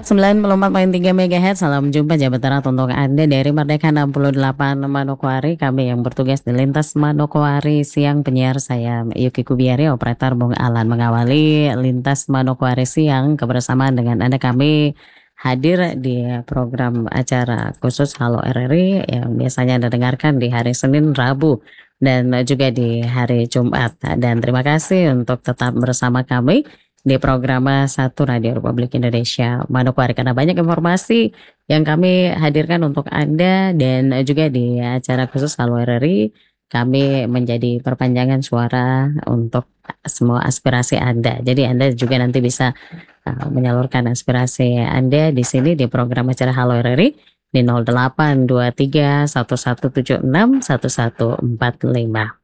94,3 MHz. Salam jumpa Jabat Darat untuk Anda dari Merdeka 68 Manokwari. Kami yang bertugas di lintas Manokwari siang, penyiar saya Yuki Kubiari, operator Bung Alan mengawali lintas Manokwari siang. Kebersamaan dengan Anda kami hadir di program acara khusus Halo RRI yang biasanya Anda dengarkan di hari Senin, Rabu, dan juga di hari Jumat. Dan terima kasih untuk tetap bersama kami di program Satu Radio Republik Indonesia Manokwari, karena banyak informasi yang kami hadirkan untuk Anda. Dan juga di acara khusus Halo RRI kami menjadi perpanjangan suara untuk semua aspirasi Anda. Jadi Anda juga nanti bisa menyalurkan aspirasi Anda di sini di program acara Halo RRI di 0823 1176 1145.